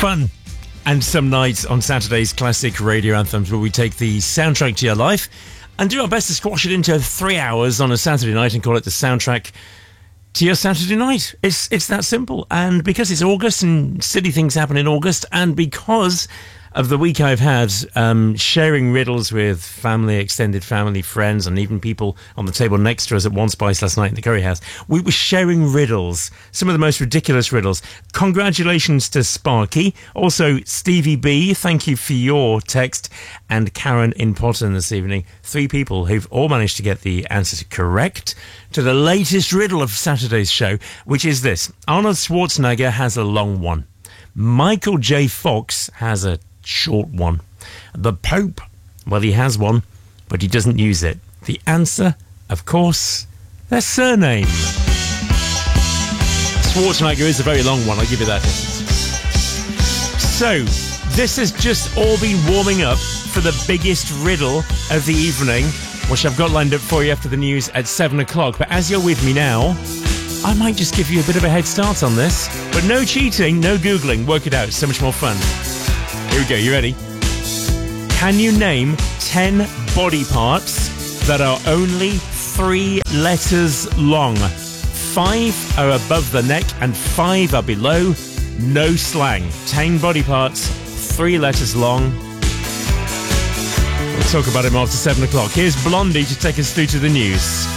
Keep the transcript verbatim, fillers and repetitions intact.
fun. And some nights on Saturday's classic radio anthems where we take the soundtrack to your life and do our best to squash it into three hours on a Saturday night and call it the soundtrack to your Saturday night. It's it's that simple. And because it's August and silly things happen in August, and because of the week I've had um, sharing riddles with family, extended family, friends, and even people on the table next to us at One Spice last night in the Curry House, we were sharing riddles, some of the most ridiculous riddles. Congratulations to Sparky. Also, Stevie B, thank you for your text. And Karen in Potten this evening. Three people who've all managed to get the answers correct to the latest riddle of Saturday's show, which is this. Arnold Schwarzenegger has a long one. Michael J. Fox has a short one. The Pope, well, he has one, but he doesn't use it. The answer, of course, their surname. Schwarzenegger is a very long one, I'll give you that. So, this has just all been warming up for the biggest riddle of the evening, which I've got lined up for you after the news at seven o'clock. But as you're with me now, I might just give you a bit of a head start on this. But no cheating, no Googling. Work it out. So much more fun. Here we go. You ready? Can you name ten body parts that are only three letters long? Five are above the neck and five are below. No slang. Ten body parts, three letters long. We'll talk about it more after seven o'clock. Here's Blondie to take us through to the news.